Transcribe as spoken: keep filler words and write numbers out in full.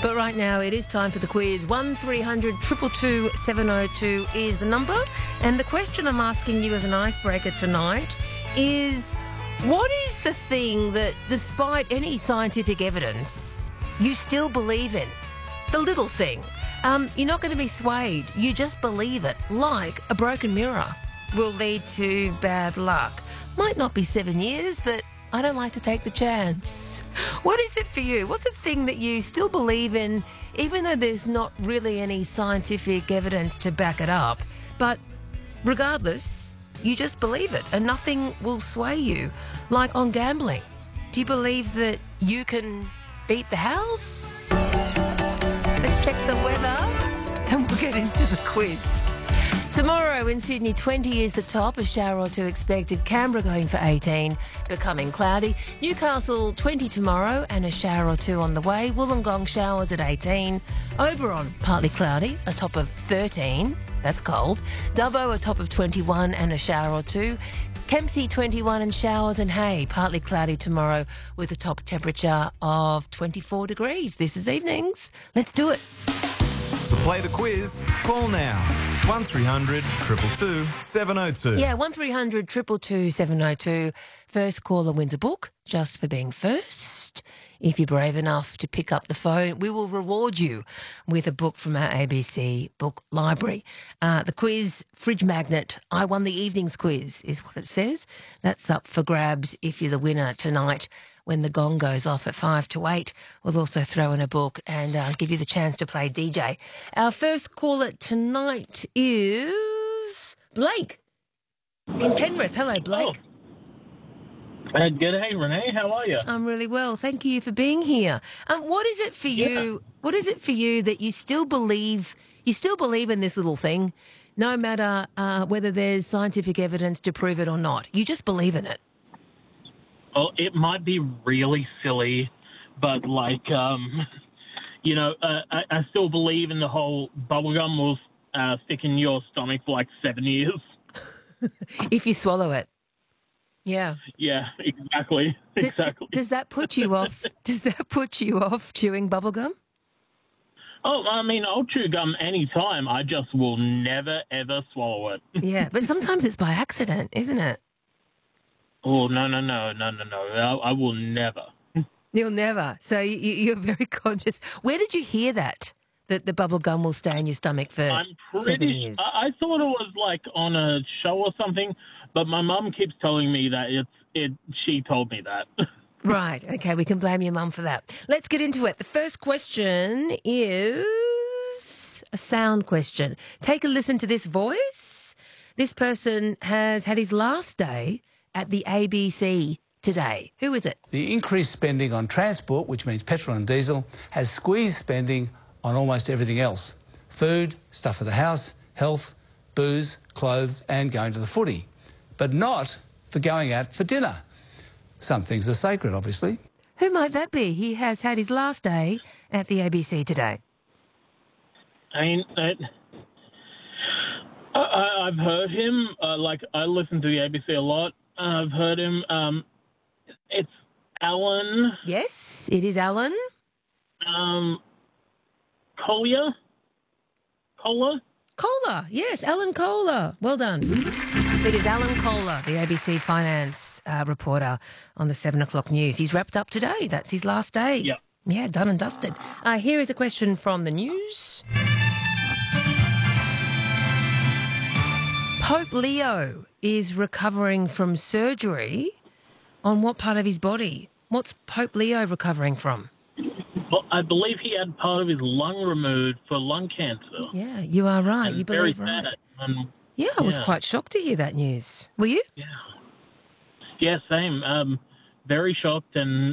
But right now it is time for the quiz. one three hundred two two two seven oh two is the number. And the question I'm asking you as an icebreaker tonight is, what is the thing that, despite any scientific evidence, you still believe in? The little thing. Um, you're not going to be swayed. You just believe it, like a broken mirror will lead to bad luck. Might not be seven years, but I don't like to take the chance. What is it for you? What's the thing that you still believe in, even though there's not really any scientific evidence to back it up? But regardless, you just believe it and nothing will sway you. Like on gambling. Do you believe that you can beat the house? Let's check the weather and we'll get into the quiz. Tomorrow in Sydney, twenty is the top, a shower or two expected. Canberra going for eighteen, becoming cloudy. Newcastle, twenty tomorrow and a shower or two on the way. Wollongong showers at eighteen. Oberon, partly cloudy, a top of thirteen. That's cold. Dubbo, a top of twenty-one and a shower or two. Kempsey, twenty-one and showers, and Hay, partly cloudy tomorrow with a top temperature of twenty-four degrees. This is Evenings. Let's do it. To play the quiz, call now. one three hundred two two two seven oh two. Yeah, one three hundred two two two seven oh two. First caller wins a book just for being first. If you're brave enough to pick up the phone, we will reward you with a book from our A B C book library. Uh, the quiz, Fridge Magnet, I won the evenings quiz is what it says. That's up for grabs if you're the winner tonight when the gong goes off at five to eight. We'll also throw in a book and uh, give you the chance to play D J. Our first caller tonight is Blake in Penrith. Hello, Blake. Oh. Uh, good. Hey, Renee. How are you? I'm really well. Thank you for being here. Um, what is it for you? Yeah. What is it for you that you still believe? You still believe in this little thing, no matter uh, whether there's scientific evidence to prove it or not. You just believe in it. Well, it might be really silly, but like, um, you know, uh, I, I still believe in the whole bubblegum will uh, stick in your stomach for like seven years. If you swallow it. Yeah. Yeah, exactly. Exactly. Does that put you off? Does that put you off chewing bubblegum? Oh, I mean, I'll chew gum anytime. I just will never, ever swallow it. Yeah, but sometimes it's by accident, isn't it? Oh, no, no, no, no, no, no. I, I will never. You'll never. So you, you're very conscious. Where did you hear that, that the bubblegum will stay in your stomach for I'm seven pretty. years? I, I thought it was like on a show or something, but my mum keeps telling me that it's it. She told me that. Right. Okay, we can blame your mum for that. Let's get into it. The first question is a sound question. Take a listen to this voice. This person has had his last day at the A B C today. Who is it? The increased spending on transport, which means petrol and diesel, has squeezed spending on almost everything else. Food, stuff for the house, health, booze, clothes and going to the footy. But not for going out for dinner. Some things are sacred, obviously. Who might that be? He has had his last day at the A B C today. I mean, I, I, I've heard him. Uh, like, I listen to the A B C a lot. I've heard him. Um, it's Alan. Yes, it is Alan. Um, Collier? Kohler? Kohler, yes, Alan Kohler. Well done. It is Alan Kohler, the A B C finance uh, reporter on the seven o'clock news. He's wrapped up today. That's his last day. Yeah. Yeah, done and dusted. Uh, here is a question from the news. Pope Leo is recovering from surgery on what part of his body? What's Pope Leo recovering from? Well, I believe he had part of his lung removed for lung cancer. Yeah, you are right. And you very believe right. sad. Um, Yeah, I was yeah. quite shocked to hear that news. Were you? Yeah. Yeah, same. Um, very shocked and